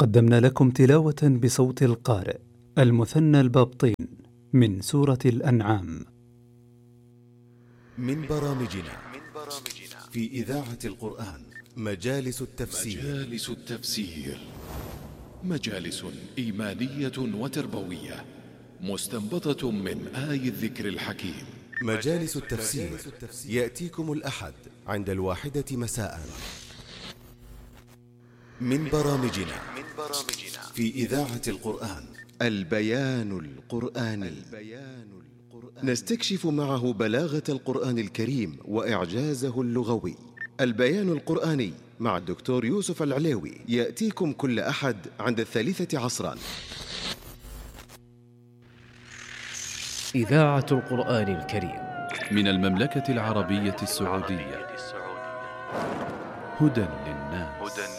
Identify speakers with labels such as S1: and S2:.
S1: قدمنا لكم تلاوة بصوت القارئ المثنى البابطين من سورة الأنعام.
S2: من برامجنا في إذاعة القرآن مجالس التفسير.
S3: مجالس إيمانية وتربوية مستنبطة من آي الذكر الحكيم.
S2: مجالس التفسير يأتيكم الأحد عند 1 مساء. من برامجنا في إذاعة القرآن البيان القرآني، نستكشف معه بلاغة القرآن الكريم وإعجازه اللغوي. البيان القرآني مع الدكتور يوسف العليوي يأتيكم كل أحد عند 3 عصرا.
S4: إذاعة القرآن الكريم
S3: من المملكة العربية السعودية. هدى للناس.